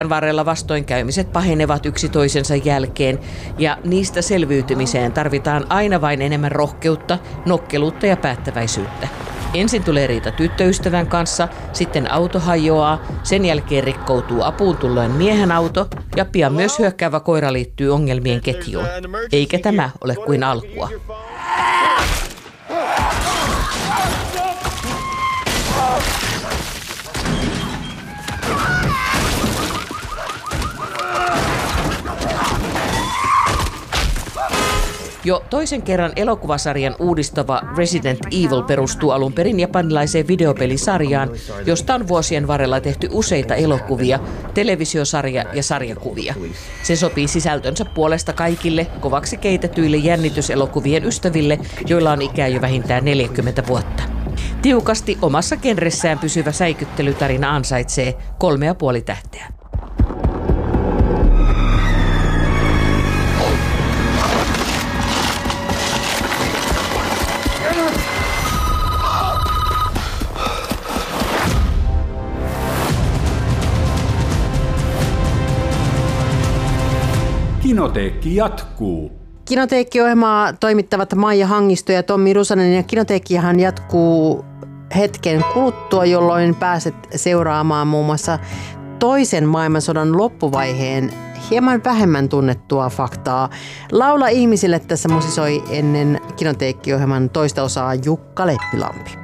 Varrella vastoinkäymiset pahenevat yksi toisensa jälkeen ja niistä selviytymiseen tarvitaan aina vain enemmän rohkeutta, nokkeluutta ja päättäväisyyttä. Ensin tulee riita tyttöystävän kanssa, sitten auto hajoaa, sen jälkeen rikkoutuu apuun tulleen miehen auto ja pian myös hyökkäävä koira liittyy ongelmien ketjuun. Eikä tämä ole kuin alkua. Jo toisen kerran elokuvasarjan uudistava Resident Evil perustuu alun perin japanilaiseen videopelisarjaan, josta on vuosien varrella tehty useita elokuvia, televisiosarja ja sarjakuvia. Se sopii sisältönsä puolesta kaikille kovaksi keitetyille jännityselokuvien ystäville, joilla on ikää jo vähintään 40 vuotta. Tiukasti omassa genressään pysyvä säikyttelytarina ansaitsee 3,5 tähteä. Kinoteekki jatkuu. Kinoteekki-ohjelmaa toimittavat Maija Hangisto ja Tommi Rusanen, ja Kinoteekkihan jatkuu hetken kuluttua, jolloin pääset seuraamaan muun muassa toisen maailmansodan loppuvaiheen hieman vähemmän tunnettua faktaa. Laula ihmisille tässä musisoi ennen Kinoteekki-ohjelman toista osaa Jukka Leppilampi.